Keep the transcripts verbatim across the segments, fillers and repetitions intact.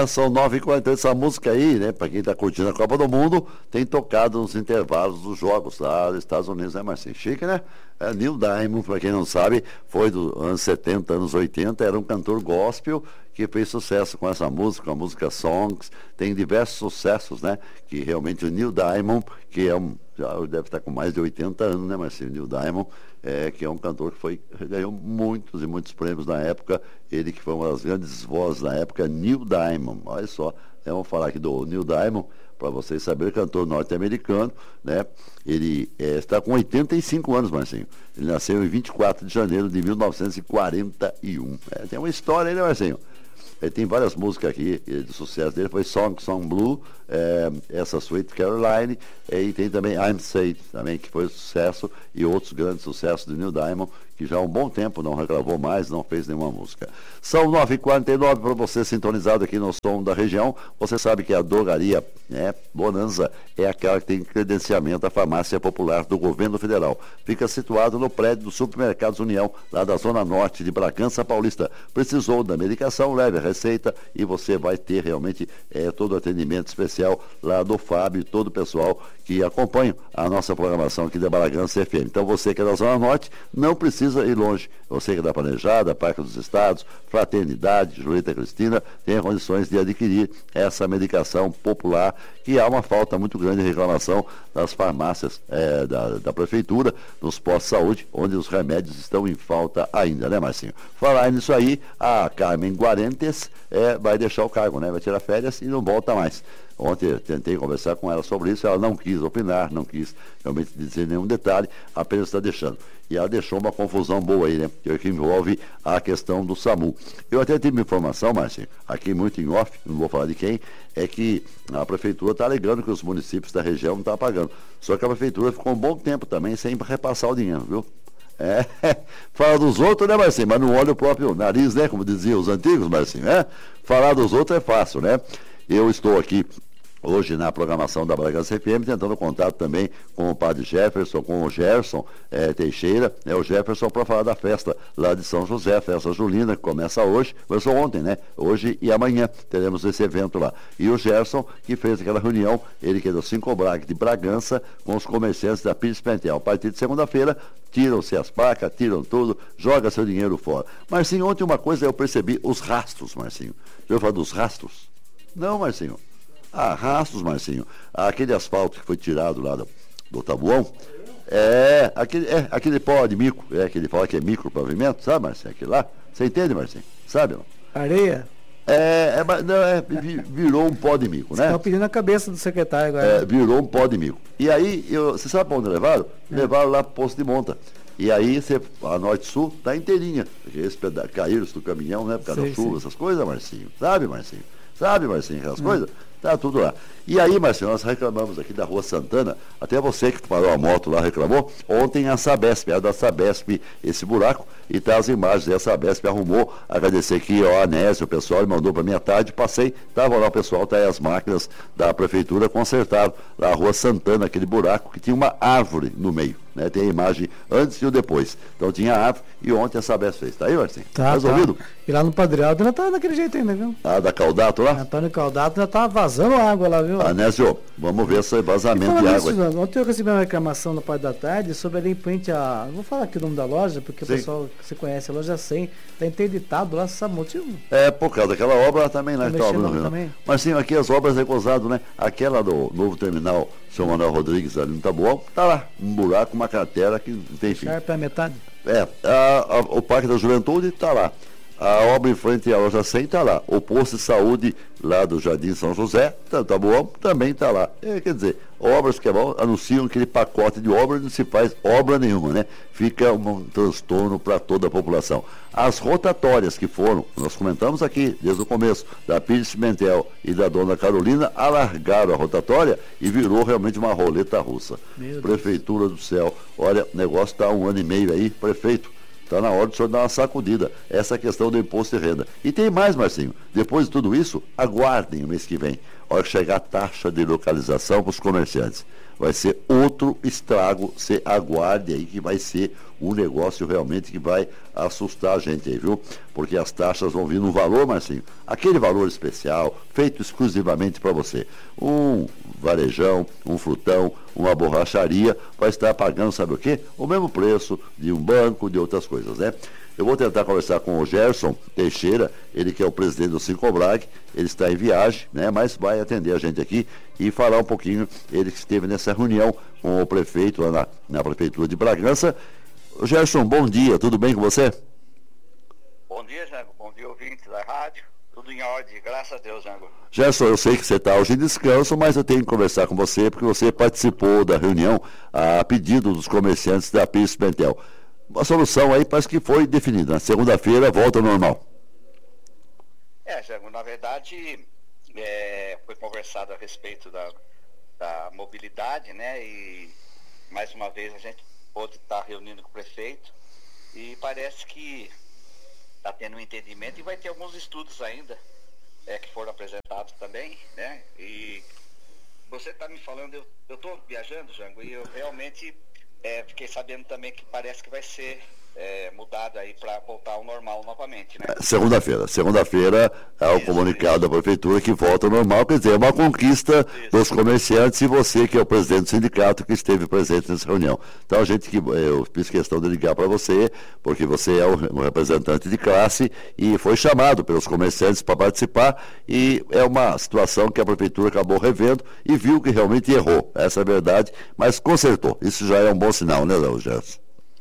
lá, são nove e quarenta e oito, essa música aí, né, para quem está curtindo a Copa do Mundo, tem tocado nos intervalos dos jogos lá dos Estados Unidos, né, Marcinho? Chique, né? É, Neil Diamond, para quem não sabe, foi dos anos setenta, anos oitenta, era um cantor gospel que fez sucesso com essa música, a música Songs, tem diversos sucessos, né, que realmente o Neil Diamond, que é um, já deve estar com mais de oitenta anos, né, Marcinho? Neil Diamond, é, que é um cantor que foi, ganhou muitos e muitos prêmios na época, ele que foi uma das grandes vozes na época, Neil Diamond, olha só, né, vamos falar aqui do Neil Diamond, para vocês saberem, cantor norte-americano, né? Ele é, está com oitenta e cinco anos, Marcinho. Ele nasceu em vinte e quatro de janeiro de mil novecentos e quarenta e um. É, tem uma história aí, né, Marcinho? É, tem várias músicas aqui de sucesso dele, foi Song Song Blue, é, essa Sweet Caroline, é, e tem também I'm Safe, também, que foi um sucesso, e outros grandes sucessos do Neil Diamond, que já há um bom tempo não regravou mais, não fez nenhuma música. São nove e quarenta e nove para você sintonizado aqui no som da região. Você sabe que a drogaria, né, Bonanza é aquela que tem credenciamento à farmácia popular do governo federal. Fica situado no prédio do Supermercados União, lá da zona norte de Bragança Paulista. Precisou da medicação, leve a receita e você vai ter realmente é, todo o atendimento especial lá do Fábio e todo o pessoal que acompanha a nossa programação aqui da Bragança F M. Então você que é da zona norte, não precisa ir longe. Você que é da Planejada, Parque dos Estados, Fraternidade, Julieta Cristina, tem condições de adquirir essa medicação popular, que há uma falta muito grande de reclamação nas farmácias é, da, da Prefeitura, nos postos de saúde, onde os remédios estão em falta ainda, né, Marcinho? Falar nisso aí, a Carmen Guarentes é, vai deixar o cargo, né? Vai tirar férias e não volta mais. Ontem eu tentei conversar com ela sobre isso, ela não quis opinar, não quis realmente dizer nenhum detalhe, apenas está deixando. E ela deixou uma confusão boa aí, né? Que envolve a questão do SAMU. Eu até tive uma informação, Marcinho, aqui muito em off, não vou falar de quem, é que a Prefeitura está alegando que os municípios da região não estão pagando. Só que a Prefeitura ficou um bom tempo também sem repassar o dinheiro, viu? É, fala dos outros, né, Marcinho? Mas não olha o próprio nariz, né? Como diziam os antigos, Marcinho, né? Falar dos outros é fácil, né? Eu estou aqui hoje na programação da Bragança F M, tentando contato também com o padre Jefferson, com o Gerson é, Teixeira, né, o Jefferson para falar da festa lá de São José, festa julina, que começa hoje, começou ontem, né? Hoje e amanhã teremos esse evento lá. E o Gerson, que fez aquela reunião, ele que é do Cinco Brag de Bragança, com os comerciantes da Pires Pentel. A partir de segunda-feira, tiram-se as placas, tiram tudo, joga seu dinheiro fora. Marcinho, ontem uma coisa eu percebi, os rastros, Marcinho. Já ouviu falar dos rastros? Não, Marcinho. Ah, rastros, Marcinho. Aquele asfalto que foi tirado lá do, do Tabuão, é aquele, é aquele pó de mico, é aquele pó que é micro pavimento, sabe, Marcinho? Aquele lá. Você entende, Marcinho? Sabe, não? Areia? É, é, não, é virou um pó de mico, né? Você tá pedindo a cabeça do secretário agora. É, virou um pó de mico. E aí, eu, você sabe para onde levaram? É. Levaram lá para o posto de monta. E aí, você, a Norte-Sul tá inteirinha. Eles peda- caíram do caminhão, né? Por causa da chuva, essas coisas, Marcinho. Sabe, Marcinho? Sabe, Marcinho, aquelas hum. coisas? Tá tudo lá. E aí, Marcinho, nós reclamamos aqui da Rua Santana, até você que parou a moto lá reclamou, ontem a Sabesp, a da Sabesp, esse buraco, e tá as imagens, a Sabesp arrumou, agradecer aqui ao Anésio, o pessoal ele mandou para minha tarde, passei, tava lá o pessoal, tá aí as máquinas da Prefeitura consertaram lá a Rua Santana, aquele buraco que tinha uma árvore no meio, né? Tem a imagem antes e o depois. Então tinha a árvore e ontem a Sabesp fez. Tá aí, Marcinho? Tá, resolvido? Tá. E lá no Padre Aldo ainda tá daquele jeito ainda, viu? Ah, da Caldato lá? Antônio Caldato ainda tá vazando água lá, viu? Anésio, vamos ver esse vazamento de água. Isso, ontem eu recebi uma reclamação na parte da tarde sobre ali em frente a... Não vou falar aqui o nome da loja, porque Sim. o pessoal que você conhece, a loja cem, tá interditado lá, sabe o motivo? É, por causa daquela obra também lá que tá também. Mas sim, aqui as obras recusadas, né? Aquela do novo terminal São Manuel Rodrigues ali no Taboão, tá lá, um buraco, uma cratera que não tem fim. Para a metade? É, a, a, o Parque da Juventude tá lá. A obra em frente à loja cem está lá. O posto de saúde lá do Jardim São José, tá, tá bom, também está lá. É, quer dizer, obras que é bom, anunciam aquele pacote de obras e não se faz obra nenhuma, né? Fica um, um transtorno para toda a população. As rotatórias que foram, nós comentamos aqui desde o começo, da Pires Pimentel e da Dona Carolina, alargaram a rotatória e virou realmente uma roleta russa. Prefeitura do céu, olha, o negócio está um ano e meio aí, prefeito. Está na hora do senhor dar uma sacudida. Essa questão do imposto de renda. E tem mais, Marcinho. Depois de tudo isso, aguardem o mês que vem. A hora que chegar a taxa de localização para os comerciantes. Vai ser outro estrago, você aguarde aí que vai ser um negócio realmente que vai assustar a gente aí, viu? Porque as taxas vão vir no valor, Marcinho, aquele valor especial, feito exclusivamente para você. Um varejão, um frutão, uma borracharia, vai estar pagando, sabe o quê? O mesmo preço de um banco, de outras coisas, né? Eu vou tentar conversar com o Gerson Teixeira, ele que é o presidente do Sincobrag, ele está em viagem, né, mas vai atender a gente aqui e falar um pouquinho, ele que esteve nessa reunião com o prefeito lá na, na Prefeitura de Bragança. Gerson, bom dia, tudo bem com você? Bom dia, Jango, bom dia, ouvintes da rádio, tudo em ordem, graças a Deus, Jango. Gerson, eu sei que você está hoje em descanso, mas eu tenho que conversar com você porque você participou da reunião a pedido dos comerciantes da Pires Pimentel. A solução aí parece que foi definida. Na segunda-feira volta ao normal. É, Jango, na verdade é, foi conversado a respeito da, da mobilidade, né? E mais uma vez a gente pôde estar reunindo com o prefeito e parece que está tendo um entendimento e vai ter alguns estudos ainda é, que foram apresentados também, né? E você está me falando, eu estou viajando, Jango, e eu realmente É, fiquei sabendo também que parece que vai ser é, mudado aí para voltar ao normal novamente, né? Segunda-feira. Segunda-feira é o comunicado da Prefeitura que volta ao normal, quer dizer, é uma conquista isso. dos comerciantes e você que é o presidente do sindicato que esteve presente nessa reunião. Então a gente que eu fiz questão de ligar para você, porque você é um representante de classe e foi chamado pelos comerciantes para participar e é uma situação que a Prefeitura acabou revendo e viu que realmente errou. Essa é a verdade, mas consertou. Isso já é um bom sinal, né, Léo Gerson?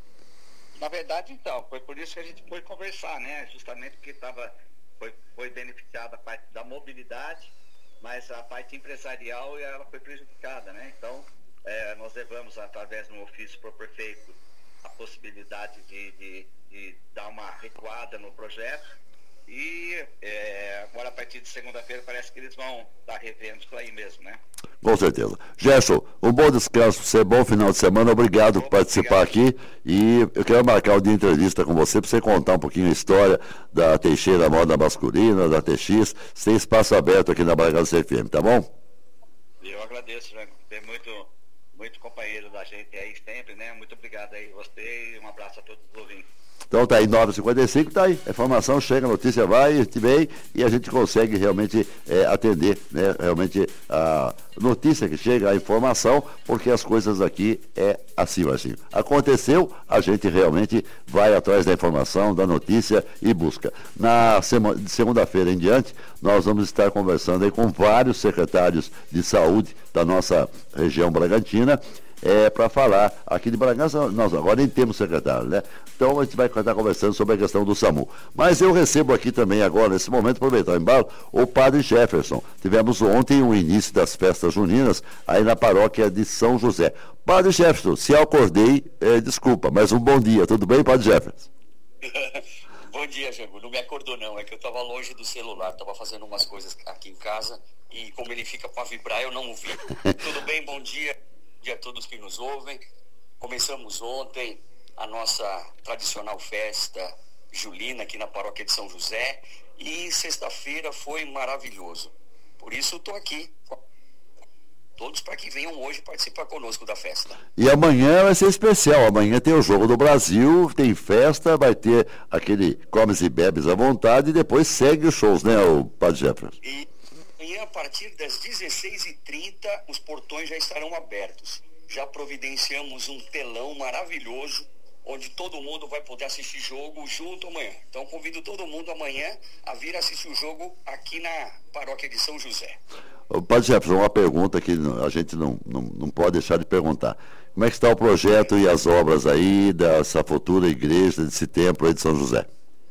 Na verdade, então, foi por isso que a gente foi conversar, né? Justamente porque tava, foi, foi beneficiada a parte da mobilidade, mas a parte empresarial ela foi prejudicada, né? Então, é, nós levamos, através de um ofício para o prefeito, a possibilidade de, de, de dar uma recuada no projeto. E é, agora, a partir de segunda-feira, parece que eles vão estar revendo isso aí mesmo, né? Com certeza. Gerson, um bom descanso para você, bom final de semana, obrigado por participar obrigado. aqui. E eu quero marcar o dia de entrevista com você, para você contar um pouquinho a história da Teixeira Moda Masculina, da T X. Você tem espaço aberto aqui na Bragança F M, tá bom? Eu agradeço, né? Tem muito, muito companheiro da gente aí sempre, né? Muito obrigado aí a você e um abraço a todos os ouvintes. Então tá aí, nove e cinquenta e cinco, tá aí, a informação chega, a notícia vai, vem, e a gente consegue realmente é, atender, né, realmente a notícia que chega, a informação, porque as coisas aqui é assim, assim. Aconteceu, a gente realmente vai atrás da informação, da notícia e busca. Na semana, de segunda-feira em diante, nós vamos estar conversando aí com vários secretários de saúde da nossa região Bragantina, É, para falar aqui de Bragança, nós agora nem temos secretário, né? Então a gente vai estar conversando sobre a questão do SAMU. Mas eu recebo aqui também agora, nesse momento, aproveitar o embalo, o Padre Jefferson. Tivemos ontem o início das festas juninas aí na paróquia de São José. Padre Jefferson, se eu acordei, é, desculpa, mas um bom dia. Tudo bem, Padre Jefferson? Bom dia, Jango. Não me acordou não, é que eu estava longe do celular, estava fazendo umas coisas aqui em casa e como ele fica para vibrar, eu não ouvi. Tudo bem? Bom dia. Bom dia a todos que nos ouvem. Começamos ontem a nossa tradicional festa julina aqui na paróquia de São José e sexta-feira foi maravilhoso. Por isso estou aqui todos para que venham hoje participar conosco da festa. E amanhã vai ser especial, amanhã tem o Jogo do Brasil, tem festa, vai ter aquele comes e bebes à vontade e depois segue os shows, né, o Padre Jefferson? E amanhã, a partir das dezesseis e trinta, os portões já estarão abertos. Já providenciamos um telão maravilhoso, onde todo mundo vai poder assistir jogo junto amanhã. Então, convido todo mundo amanhã a vir assistir o jogo aqui na paróquia de São José. Ô, Padre Jefferson, uma pergunta que a gente não, não, não pode deixar de perguntar. Como é que está o projeto e as obras aí dessa futura igreja, desse templo aí de São José?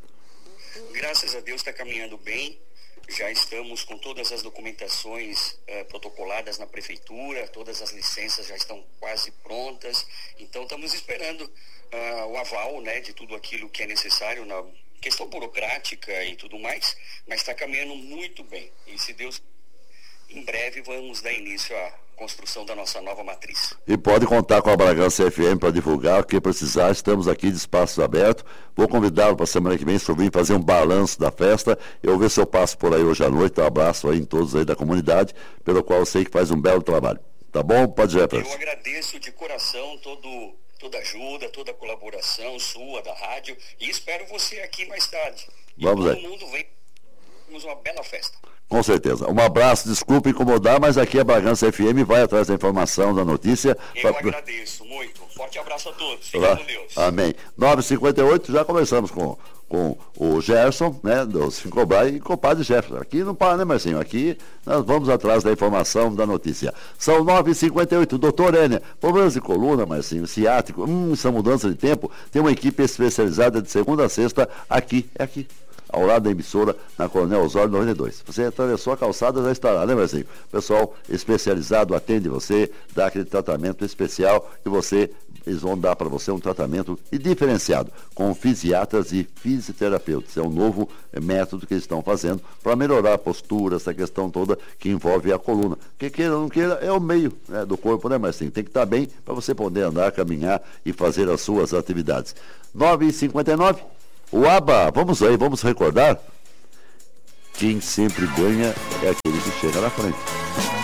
Graças a Deus está caminhando bem. Já estamos com todas as documentações eh, protocoladas na prefeitura, todas as licenças já estão quase prontas, então estamos esperando uh, o aval, né, de tudo aquilo que é necessário na questão burocrática e tudo mais, mas está caminhando muito bem. E se Deus em breve vamos dar início à construção da nossa nova matriz. E pode contar com a Bragança F M para divulgar o que precisar. Estamos aqui de espaços abertos. Vou convidá-lo para a semana que vem, se eu vir fazer um balanço da festa. Eu vou ver se eu passo por aí hoje à noite. Um abraço aí em todos aí da comunidade, pelo qual eu sei que faz um belo trabalho. Tá bom, Padre Jefferson? Eu agradeço de coração todo, toda ajuda, toda a colaboração sua, da rádio, e espero você aqui mais tarde. Vamos e aí. Todo mundo vem, temos uma bela festa. Com certeza. Um abraço, desculpe incomodar, mas aqui a Bragança F M vai atrás da informação, da notícia. Eu pra... agradeço muito. Forte abraço a todos. Fiquem Lá. com Deus. Amém. nove e cinquenta e oito, já conversamos com, com o Gerson, né, do Sincobras, e com o Padre Jefferson. Aqui não para, né, Marcinho? Aqui nós vamos atrás da informação, da notícia. São nove e cinquenta e oito. Doutor Enia, problemas de coluna, Marcinho, ciático, hum, essa mudança de tempo, tem uma equipe especializada de segunda a sexta aqui, é aqui, ao lado da emissora, na Coronel Osório noventa e dois. Você atravessou a calçada, já estará, né, Marcinho? Pessoal especializado atende você, dá aquele tratamento especial e você, eles vão dar para você um tratamento diferenciado, com fisiatras e fisioterapeutas. É um novo método que eles estão fazendo para melhorar a postura, essa questão toda que envolve a coluna. Que queira ou não queira, é o meio, né, do corpo, né, Marcinho? Tem que estar bem para você poder andar, caminhar e fazer as suas atividades. nove e cinquenta e nove. O ABA, vamos aí, vamos recordar? Quem sempre ganha é aquele que chega na frente.